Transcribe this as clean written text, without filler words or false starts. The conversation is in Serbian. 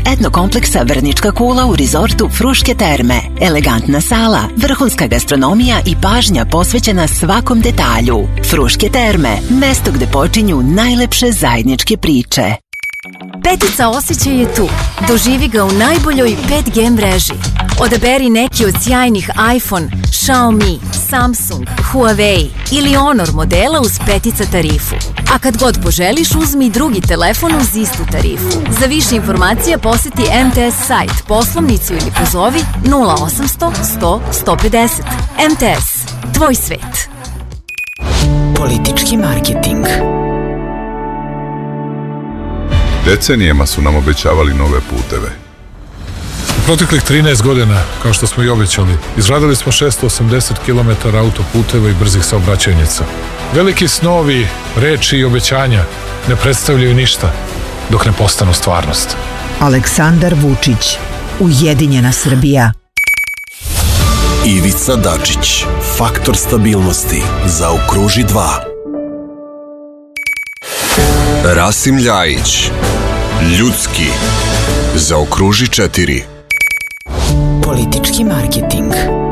etnokompleksa Vrnička kula u rizortu Fruške terme. Elegantna sala, vrhunska gastronomija i pažnja posvećena svakom detalju. Fruške terme, mesto gde počinju najlepše zajedničke priče. Petica osjećaj je tu. Doživi ga u najboljoj 5G mreži. Odaberi neki od sjajnih iPhone, Xiaomi, Samsung, Huawei ili Honor modela uz petica tarifu. A kad god poželiš, uzmi drugi telefon uz istu tarifu. Za više informacija poseti MTS sajt, poslovnicu ili pozovi 0800 100 150. MTS. Tvoj svet. Politički marketing. Decenijama su nam obećavali nove puteve. U proteklih 13 godina, kao što smo i obećali, izgradili smo 680 km autoputeva i brzih saobraćajnica. Veliki snovi, reči i obećanja ne predstavljaju ništa dok ne postanu stvarnost. Aleksandar Vučić, Ujedinjena Srbija. Ivica Dačić, faktor stabilnosti, zaokruži 2. Rasim Ljajić, ljudski, zaokruži 4. Politički marketing.